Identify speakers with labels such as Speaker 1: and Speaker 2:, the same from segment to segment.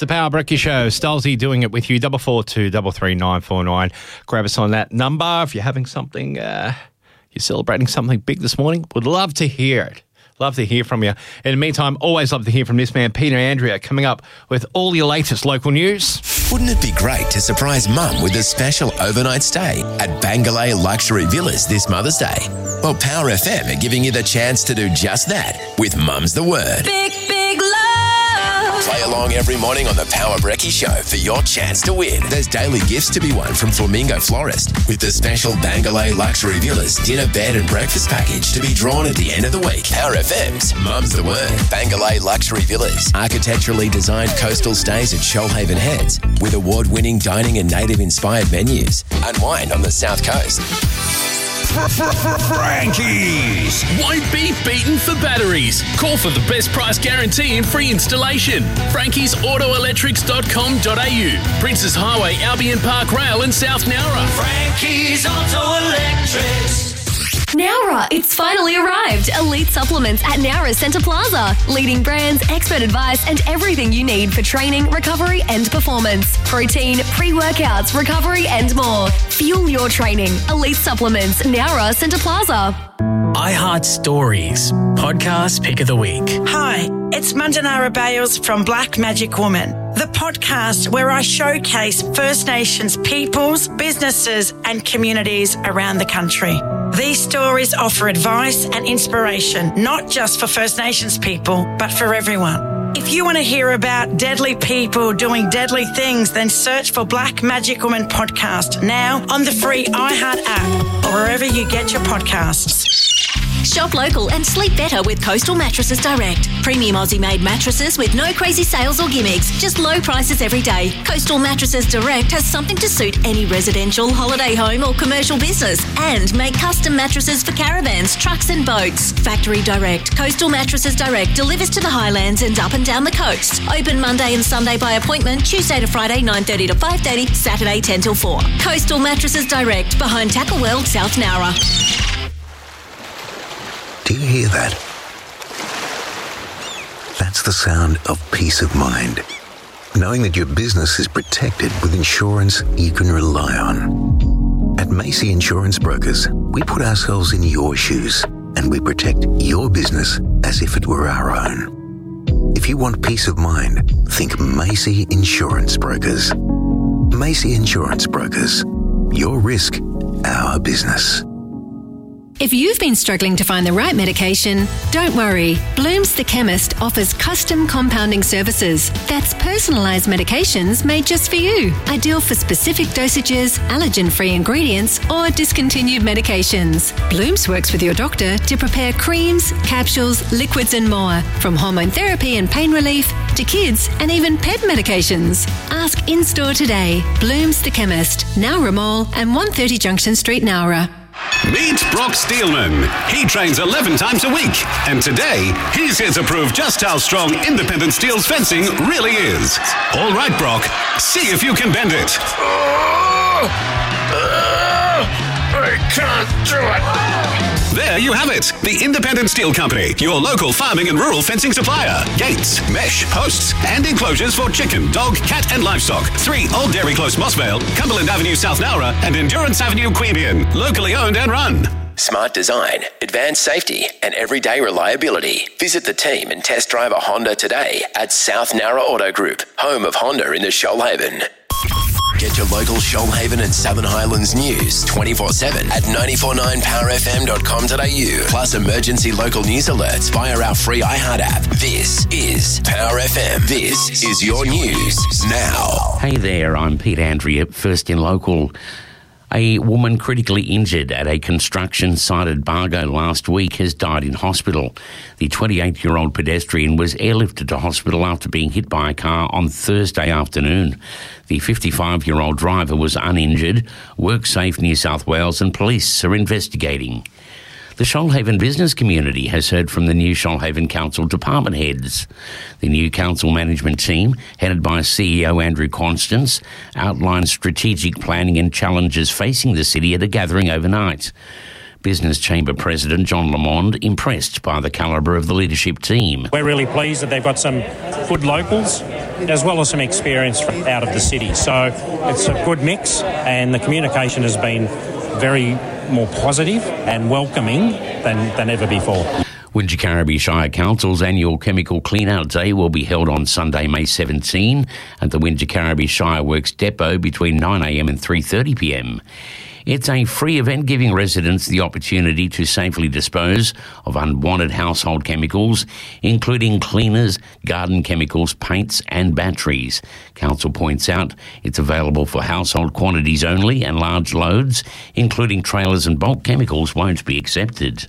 Speaker 1: the Power Brekkie Show. Stolzy doing it with you, 442 33949. Grab us on that number. If you're having something, you're celebrating something big this morning, would love to hear it. Love to hear from you. In the meantime, always love to hear from this man, Peter Andrea, coming up with all your latest local news.
Speaker 2: Wouldn't it be great to surprise Mum with a special overnight stay at Bangalay Luxury Villas this Mother's Day? Well, Power FM are giving you the chance to do just that with Mum's the Word.
Speaker 3: Big, big love.
Speaker 2: Play along every morning on the Power Brekkie Show for your chance to win. There's daily gifts to be won from Flamingo Florist with the special Bangalay Luxury Villas dinner, bed and breakfast package to be drawn at the end of the week. Power FM's Mum's the Word. Bangalay Luxury Villas. Architecturally designed coastal stays at Shoalhaven Heads with award-winning dining and native-inspired menus. Unwind on the South Coast.
Speaker 4: Frankie's won't be beaten for batteries. Call for the best price guarantee and free installation. Frankie'sAutoElectrics.com.au. Princes Highway, Albion Park Rail and South Nowra.
Speaker 5: Frankie's Auto Electrics.
Speaker 3: Nowra, it's finally arrived. Elite supplements at Nowra Centre Plaza. Leading brands, expert advice, and everything you need for training, recovery, and performance. Protein, pre-workouts, recovery, and more. Fuel your training. Elite supplements, Nowra Centre Plaza.
Speaker 6: iHeart Stories, podcast pick of the week.
Speaker 7: Hi, it's Mandanara Bales from Black Magic Woman, the podcast where I showcase First Nations peoples, businesses and communities around the country. These stories offer advice and inspiration, not just for First Nations people, but for everyone. If you want to hear about deadly people doing deadly things, then search for Black Magic Woman podcast now on the free iHeart app or wherever you get your podcasts.
Speaker 3: Shop local and sleep better with Coastal Mattresses Direct. Premium Aussie-made mattresses with no crazy sales or gimmicks, just low prices every day. Coastal Mattresses Direct has something to suit any residential, holiday home or commercial business and make custom mattresses for caravans, trucks and boats. Factory Direct. Coastal Mattresses Direct delivers to the Highlands and up and down the coast. Open Monday and Sunday by appointment, Tuesday to Friday 9:30 to 5:30, Saturday 10 till 4. Coastal Mattresses Direct, behind Tackle World, South Nowra.
Speaker 8: Do you hear that? That's the sound of peace of mind. Knowing that your business is protected with insurance you can rely on. At Macy Insurance Brokers, we put ourselves in your shoes and we protect your business as if it were our own. If you want peace of mind, think Macy Insurance Brokers. Macy Insurance Brokers. Your risk, our business.
Speaker 9: If you've been struggling to find the right medication, don't worry. Bloom's the Chemist offers custom compounding services. That's personalised medications made just for you. Ideal for specific dosages, allergen-free ingredients or discontinued medications. Bloom's works with your doctor to prepare creams, capsules, liquids and more. From hormone therapy and pain relief to kids and even pet medications. Ask in-store today. Bloom's the Chemist, Nowra Mall and 130 Junction Street, Nowra.
Speaker 4: Meet Brock Steelman. He trains 11 times a week. And today, he's here to prove just how strong Independent Steel's fencing really is. All right, Brock, see if you can bend it.
Speaker 5: I can't do it.
Speaker 4: There you have it. The Independent Steel Company, your local farming and rural fencing supplier. Gates, mesh, posts, and enclosures for chicken, dog, cat, and livestock. 3 Old Dairy Close, Mossvale, Cumberland Avenue, South Nowra, and Endurance Avenue, Queanbeyan. Locally owned and run.
Speaker 2: Smart design, advanced safety, and everyday reliability. Visit the team and test drive a Honda today at South Nowra Auto Group, home of Honda in the Shoalhaven. Get your local Shoalhaven and Southern Highlands news 24/7 at 949powerfm.com.au. Plus emergency local news alerts via our free iHeart app. This is Power FM. This is your news now.
Speaker 10: Hey there, I'm Pete Andrea, first in local. A woman critically injured at a construction site at Bargo last week has died in hospital. The 28-year-old pedestrian was airlifted to hospital after being hit by a car on Thursday afternoon. The 55-year-old driver was uninjured. WorkSafe New South Wales and police are investigating. The Shoalhaven business community has heard from the new Shoalhaven Council department heads. The new council management team, headed by CEO Andrew Constance, outlined strategic planning and challenges facing the city at a gathering overnight. Business Chamber President John Lamond impressed by the calibre of the leadership team.
Speaker 11: We're really pleased that they've got some good locals as well as some experience out of the city. So it's a good mix, and the communication has been very more positive and welcoming than ever before.
Speaker 10: Wingecarribee Shire Council's annual Chemical Clean-Out Day will be held on Sunday, May 17 at the Wingecarribee Shire Works Depot between 9am and 3:30pm. It's a free event giving residents the opportunity to safely dispose of unwanted household chemicals, including cleaners, garden chemicals, paints and batteries. Council points out it's available for household quantities only, and large loads, including trailers and bulk chemicals, won't be accepted.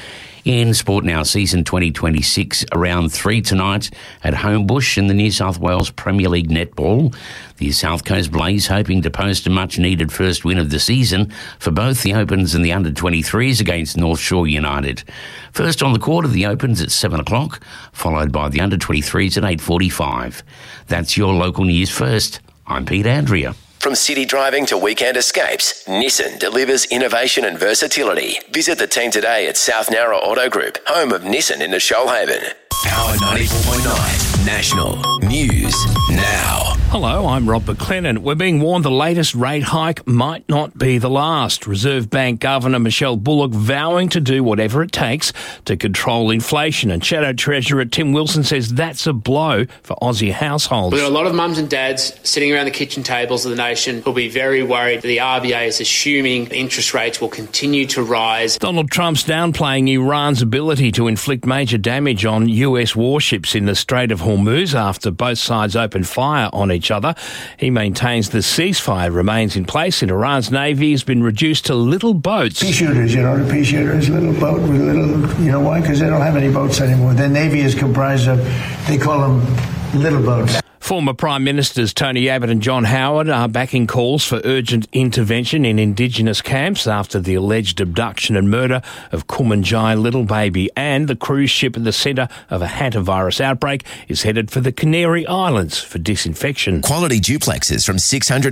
Speaker 10: In sport now, season 2026, round 3 tonight at Homebush in the New South Wales Premier League Netball. The South Coast Blaze hoping to post a much-needed first win of the season for both the Opens and the under-23s against North Shore United. First on the court of the Opens at 7 o'clock, followed by the under-23s at 8:45. That's your local news first. I'm Pete Andrea.
Speaker 2: From city driving to weekend escapes, Nissan delivers innovation and versatility. Visit the team today at South Nowra Auto Group, home of Nissan in the Shoalhaven. Power 94.9 National News Now.
Speaker 12: Hello, I'm Rob McLennan. We're being warned the latest rate hike might not be the last. Reserve Bank Governor Michelle Bullock vowing to do whatever it takes to control inflation. And Shadow Treasurer Tim Wilson says that's a blow for Aussie households.
Speaker 13: We've got a lot of mums and dads sitting around the kitchen tables of the nation who'll be very worried that the RBA is assuming interest rates will continue to rise.
Speaker 12: Donald Trump's downplaying Iran's ability to inflict major damage on US warships in the Strait of Hormuz after both sides opened fire on each other. He maintains the ceasefire remains in place and Iran's navy has been reduced to little boats.
Speaker 14: Pea shooters, the pea shooter is a little boat with little, why? Because they don't have any boats anymore. Their navy is comprised of, they call them little boats.
Speaker 12: Former Prime Ministers Tony Abbott and John Howard are backing calls for urgent intervention in Indigenous camps after the alleged abduction and murder of Kumanjai little baby, and the cruise ship at the centre of a hantavirus outbreak is headed for the Canary Islands for disinfection.
Speaker 2: Quality duplexes from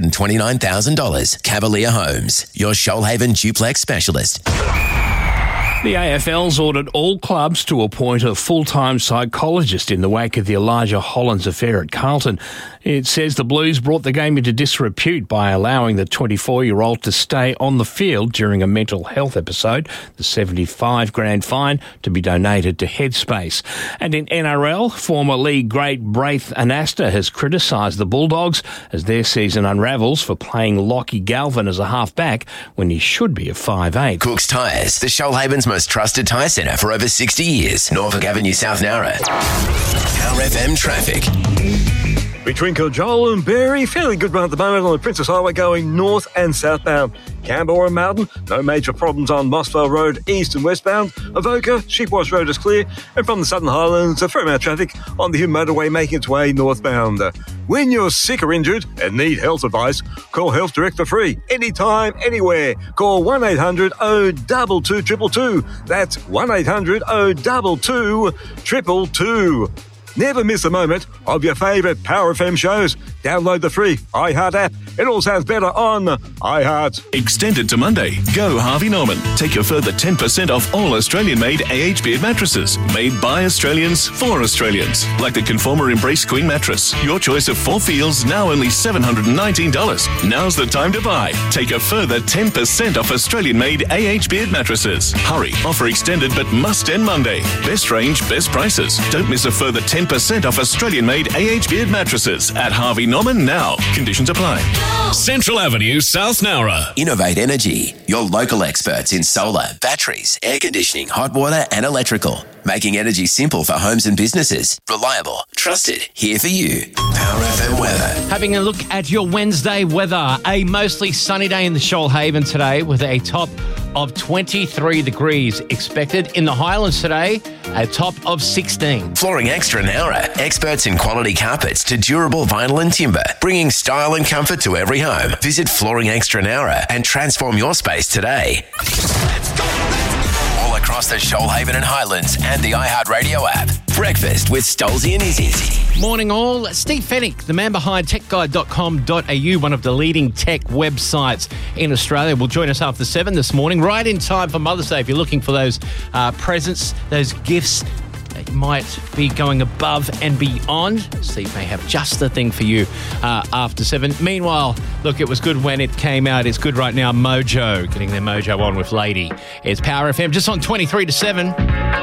Speaker 2: $629,000. Cavalier Homes, your Shoalhaven duplex specialist.
Speaker 12: The AFL's ordered all clubs to appoint a full-time psychologist in the wake of the Elijah Hollands affair at Carlton. It says the Blues brought the game into disrepute by allowing the 24-year-old to stay on the field during a mental health episode, the $75 grand fine to be donated to Headspace. And in NRL, former league great Braith Anasta has criticised the Bulldogs as their season unravels for playing Lockie Galvin as a half-back when he should be a 5'8".
Speaker 2: Cook's Tyres, the Shoalhaven's most trusted tyre centre for over 60 years. Norfolk Avenue, South Nowra. Power FM traffic.
Speaker 15: Between Kojol and Berry, fairly good run at the moment on the Princess Highway going north and southbound. Canberra and Malden, no major problems on Mossvale Road east and westbound. Avoca, Sheepwash Road is clear. And from the Southern Highlands, a fair amount of traffic on the Hume Motorway making its way northbound. When you're sick or injured and need health advice, call Health Direct for free. Anytime, anywhere. Call 1-800-022-222. That's 1-800-022-222. Never miss a moment of your favourite Power FM shows. Download the free iHeart app. It all sounds better on iHeart.
Speaker 4: Extended to Monday. Go Harvey Norman. Take a further 10% off all Australian-made AH Beard mattresses. Made by Australians for Australians. Like the Conformer Embrace Queen mattress. Your choice of 4 feels, now only $719. Now's the time to buy. Take a further 10% off Australian-made AH Beard mattresses. Hurry. Offer extended but must end Monday. Best range, best prices. Don't miss a further 10% off Australian-made AH Beard mattresses at Harvey Norman now. Conditions apply. Central Avenue, South Nowra.
Speaker 2: Innovate Energy, your local experts in solar, batteries, air conditioning, hot water and electrical. Making energy simple for homes and businesses. Reliable, trusted, here for you. Power FM weather.
Speaker 1: Having a look at your Wednesday weather. A mostly sunny day in the Shoalhaven today with a top of 23 degrees expected. In the Highlands today, a top of 16.
Speaker 2: Flooring Extra Nowra, experts in quality carpets to durable vinyl and timber, bringing style and comfort to every home. Visit Flooring Extra Nowra and transform your space today. Let's go. All across the Shoalhaven and Highlands and the iHeartRadio app. Breakfast with Stolzy and Izzy.
Speaker 1: Morning all. Steve Fennick, the man behind techguide.com.au, one of the leading tech websites in Australia, will join us after 7 this morning, right in time for Mother's Day. If you're looking for those presents, those gifts might be going above and beyond. Steve may have just the thing for you after 7. Meanwhile, look, it was good when it came out. It's good right now. Mojo, getting their mojo on with Lady. It's Power FM, just on 23 to 7.